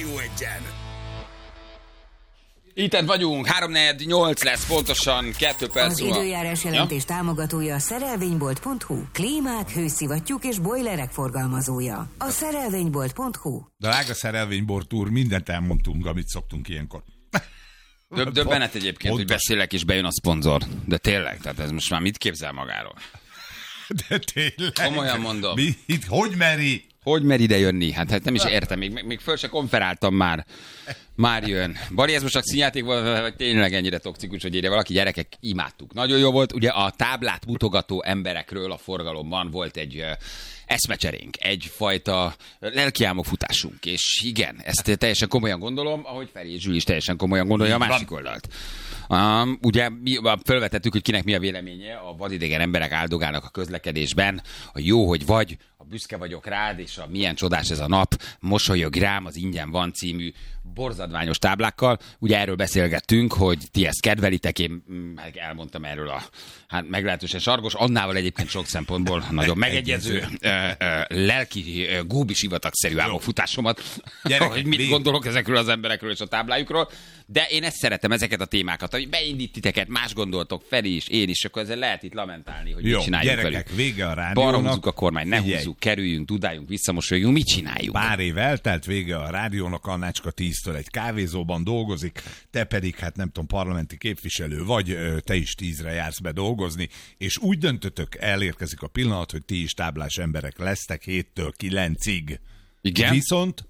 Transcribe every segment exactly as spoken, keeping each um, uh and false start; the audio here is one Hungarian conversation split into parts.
Rádió Egyen. Itten vagyunk, három negyven nyolc lesz pontosan, kettő perc. Az időjárás jelentés ja? támogatója a szerelvénybolt pont hu. Klímák, hőszivattyúk és bojlerek forgalmazója. A szerelvénybolt pont hu. Drága szerelvénybolt úr, mindent elmondtunk, amit szoktunk ilyenkor. Döbb, döbbenet egyébként, hogy beszélek és bejön a szponzor. De tényleg, tehát ez most már mit képzel magáról? De tényleg. Komolyan mondom. Mi, itt, hogy meri? Hogy mer ide jönni? Hát, hát nem is értem, még, még föl se konferáltam már. Már jön. Bari, ez most csak színjáték volt, vagy tényleg ennyire toxikus, hogy írja valaki, gyerekek, imádtuk. Nagyon jó volt. Ugye a táblát mutogató emberekről a forgalomban volt egy uh, eszmecserénk, egyfajta lelkiálmokfutásunk. És igen, ezt teljesen komolyan gondolom, ahogy Feri és Zsül is teljesen komolyan gondolja a másik oldalt. Um, ugye mi felvetettük, hogy kinek mi a véleménye, a vadidegen emberek áldogálnak a közlekedésben, a jó, hogy vagy, a büszke vagyok rád, és a milyen csodás ez a nap, mosolyog rám, az ingyen van című borzadványos táblákkal. Ugye erről beszélgettünk, hogy ti ezt kedvelitek, én meg elmondtam erről a hát meglehetősen sarkos, annával egyébként sok szempontból nagyon megegyező ö, ö, lelki ö, góbi sivatagszerű álmokfutásomat, hogy mit vég... gondolok ezekről az emberekről és a táblájukról. De én ezt szeretem, ezeket a témákat, hogy beindít titeket, más gondoltok, Feri is, én is, akkor ezzel lehet itt lamentálni, hogy jó, mit csináljuk gyerekek, velük. Vége a rádiónak. Balra húzzuk a kormány, ne Figyelj. húzzuk, kerüljünk, dudáljunk, visszamosoljunk, mit csináljuk? Pár év eltelt, vége a rádiónak, Annácska tíztől egy kávézóban dolgozik, te pedig, hát nem tudom, parlamenti képviselő vagy, te is tízre jársz be dolgozni, és úgy döntötök, elérkezik a pillanat, hogy ti is táblás emberek lesztek héttől kilencig. Igen? Viszont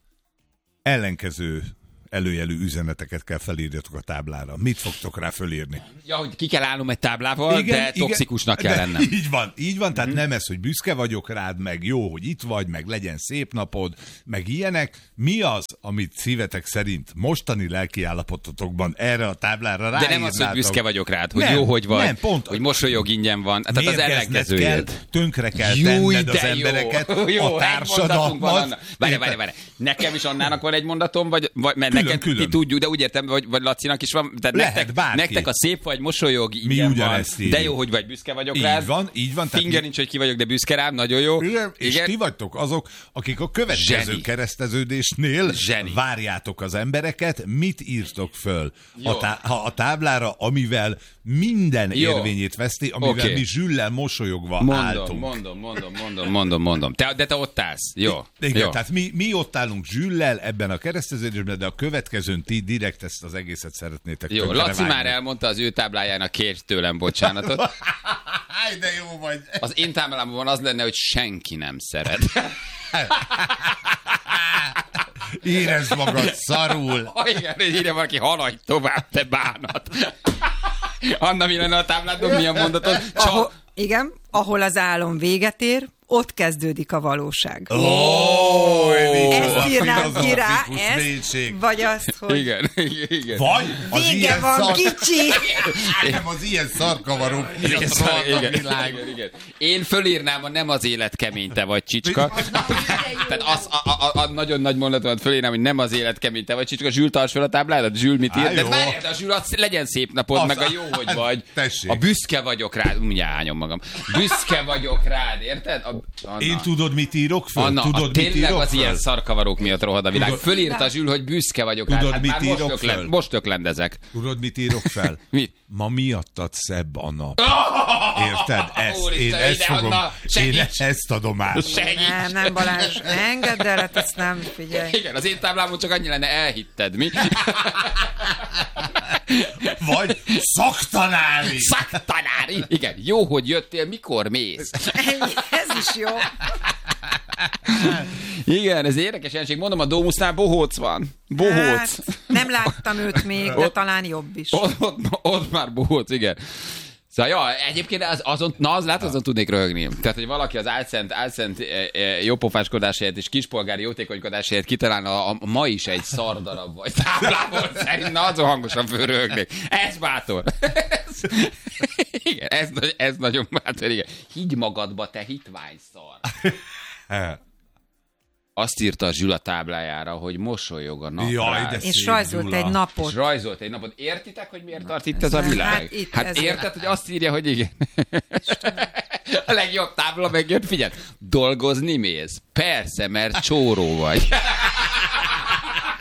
ellenkező előjelű üzeneteket kell felírjatok a táblára. Mit fogtok rá fölírni? Ja, hogy ki kell állnom egy táblával, igen, de igen, toxikusnak kell de lennem. Így van, így van, tehát mm. nem ez, hogy büszke vagyok rád, meg jó, hogy itt vagy, meg legyen szép napod, meg ilyenek. Mi az, amit szívetek szerint mostani lelkiállapototokban erre a táblára ráírnátok? De nem az, hogy büszke vagyok rád, hogy nem, jó, hogy vagy, nem, pont, hogy mosolyog ingyen van. Tehát az ellenkezőjét. Tönkre kell tenned az embereket, jó, jó, a társadalmat. Várj, várj, várj. Nekem is Annának van egy mondatom, vagy, vagy mert külön, neked külön. Ti tudjuk, de úgy értem, vagy, vagy Lacinak is van. Tehát lehet, nektek, bárki. nektek a szép vagy, mosolyog, ingyen van. De jó, hogy vagy, büszke vagyok így rád. Van, így van. Finger mi... nincs, hogy ki vagyok, de büszke rám, nagyon jó. Igen, és igen. ti vagytok azok, akik a következő Zseni. kereszteződésnél Zseni. várjátok az embereket, mit írtok föl a, tá- a táblára, amivel minden jó. érvényét veszti, amivel okay. mi Zsüllel mosolyogva mondom, álltunk. Mondom, mondom, mondom, mondom, mondom. Te, de te ott állsz. Jó. Igen, jó. tehát mi, mi ott állunk Zsüllel ebben a kereszteződésben, de a következőn ti direkt ezt az egészet szeretnétek. Jó, Laci már elmondta az ő táblájának, kért tőlem bocsánatot. De jó vagy. Az én táblámban az lenne, hogy senki nem szeret. Érezd magad szarul. Ha igen, hogy írja valaki, haladj tovább, te bánat. Anna, mi lenne a tábládon, milyen mondatod? Csak... Ahol, igen, ahol az álom véget ér, ott kezdődik a valóság. Oh, ezt írnám ki rá, ezt, vagy azt, hogy... Igen, igen, igen. Vagy az vége ilyen van, szar... kicsi! Nem, az ilyen szarkavaró. Igen, szar... igen, igen, igen. Én fölírnám a nem az élet kemény, te vagy csicska. Tehát az, a, a, a nagyon nagy mondatomat fölírnám, hogy nem az élet kemény, te vagy csicska. Zsül, tarts fel a tábládat, Zsül mit ír? De várjál, a Zsül, az legyen szép napod, az meg a jó, hogy vagy. Tessék. A büszke vagyok rád, mindjárt hányom magam. Büszke vagyok rád, érted? A... Anna. Én tudod, mit írok föl? Anna, tudod, a mit tényleg írok az föl? ilyen szarkavarók miatt rohad a világ. Tudod, fölírta Zsül, hogy büszke vagyok tudod, rád. Hát mit már írok most, öklen, föl? most öklendezek. Tudod, mit írok fel? Mit? Ma miattad szebb a nap. Érted? Ezt, Úristen, én ezt ide, fogom. Anna, Én ezt adom át. Segíts. Nem, nem Balázs, ne engedd el, hát ezt nem, figyelj. Igen, az én táblámon csak annyi lenne, elhitted, mi? Vagy szaktanári. Szaktanári. Igen, jó, hogy jöttél, mikor mész? Ennyi, ez is jó. Igen, ez érdekes jelenség. Mondom, a Dómusznál bohóc van. Bohóc. Hát, nem láttam őt még, de ott, talán jobb is. Ott, ott, ott már bohóc, igen. Szóval, ja, egyébként az, azon, na az lát, azon tudnék röhögni. Tehát, hogy valaki az álszent, álszent e, e, jópofáskodás helyett és kispolgári jótékonykodás helyett kitalálna a, a ma is egy szardarab vagy táblából szerint, na azon hangosan fölröhögnék. Ez bátor. Ez, igen, ez, ez nagyon bátor, igen. Higgy magadba, te hitvány szar. Azt írta a Zsül a táblájára, hogy mosolyog a nap. Jaj, de és rajzolt Gyula. egy napot. És rajzolt egy napot. Értitek, hogy miért tart itt ez a világ? Hát, itt hát ez érted, hogy azt írja, hogy igen. A legjobb tábla megjött, figyelj, dolgozni mész? Persze, mert csóró vagy.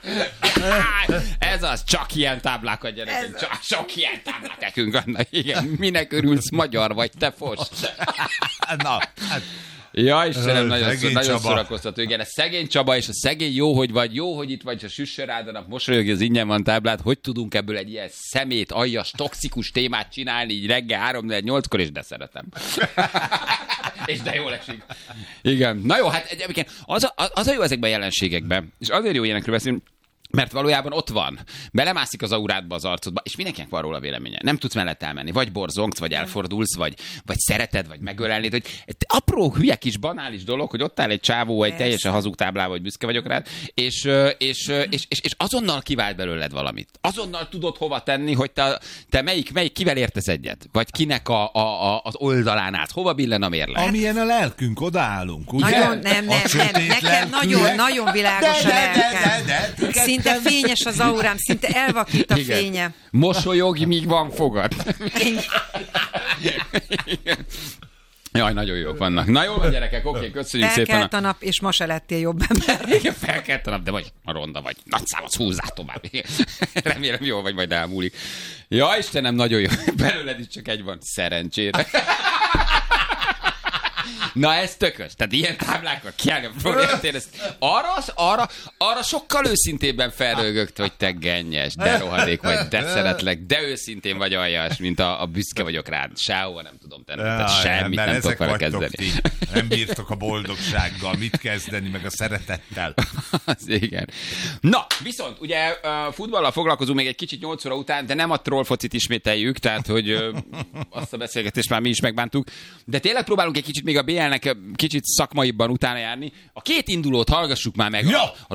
Ez az, csak ilyen táblákat gyerekek, csak, csak ilyen táblák nekünk vannak. Igen, minek örülsz, magyar vagy, te fos. Na, hát... Ja, Istenem, nagyon, szor, nagyon Csaba. szórakoztató. Igen, a szegény Csaba és a szegény jó, hogy vagy, jó, hogy itt vagy, ha süssön rád a nap, mosolyog, az ingyen van táblát, hogy tudunk ebből egy ilyen szemét, aljas, toxikus témát csinálni így reggel három nyolckor, és de szeretem. És de jól esik. Igen. Na jó, hát egyébként az a, az a jó ezekben a jelenségekben, és azért jó ilyenekről beszélni, mert valójában ott van. Belemászik az aurádba, az arcodba, és mindenkinek van róla véleménye. Nem tudsz mellett elmenni. Vagy borzongsz, vagy elfordulsz, vagy, vagy szereted, vagy megölelnéd. Hogy apró, hülye kis banális dolog, hogy ott áll egy csávó, egy teljesen hazug táblával, hogy büszke vagyok rád, és, és, és, és, és azonnal kivált belőled valamit. Azonnal tudod hova tenni, hogy te, te melyik, melyik, kivel értesz egyet? Vagy kinek a, a, a, az oldalán állsz. Hova billen a mérleg? Amilyen a lelkünk, odaállunk, ugye? Nagyon, nem, nem, nem. Nekem nagyon, nagyon világos a lelkem. Szinte fényes az aurám, szinte elvakít a Igen. fénye. Mosolyogj, míg van fogad. Jaj, nagyon jók vannak. Na jól van, gyerekek, oké, köszönjük szépen. Felkelt a nap, és ma se lettél jobb ember. Igen, felkelt a nap, de vagy a ronda vagy. Nagy számot húzzál tovább. Remélem jól vagy, majd elmúlik. Ja, Istenem, nagyon jó. Belőled is csak egy van. Szerencsére. Na ez tökös. Tehát ilyen táblákkal kiállni a programtén, ezt arra, arra, arra sokkal őszintébben felrögögt, hogy te gennyes, de rohadék vagy, de szeretlek, de őszintén vagy aljas, mint a, a büszke vagyok rád. Sehova nem tudom tenni. Tehát semmit nem, nem tudok vele kezdeni. Ti. Nem bírtok a boldogsággal, mit kezdeni, meg a szeretettel. Az igen. Na, viszont ugye futballal foglalkozunk még egy kicsit nyolc óra után, de nem a troll focit ismételjük, tehát hogy azt a beszélgetést már mi is megbántuk, de tényleg próbálunk egy kicsit még a bé el-nek kicsit szakmaibban utána járni. A két indulót hallgassuk már meg. Ja. A